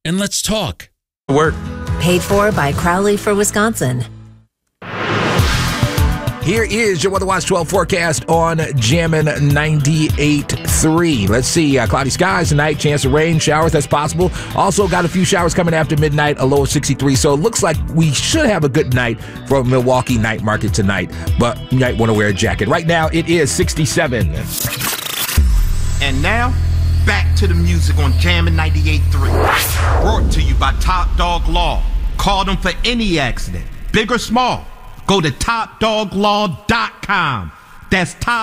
and let's talk. Work. Paid for by Crowley for Wisconsin. Here is your Weather Watch 12 forecast on Jammin' 98.3. Let's see, cloudy skies tonight, chance of rain, showers, that's possible. Also got a few showers coming after midnight, a low of 63. So it looks like we should have a good night for Milwaukee night market tonight, but you might want to wear a jacket. Right now, it is 67. And now, back to the music on Jammin' 98.3. Brought to you by Top Dog Law. Call them for any accident, big or small. Go to topdoglaw.com. That's top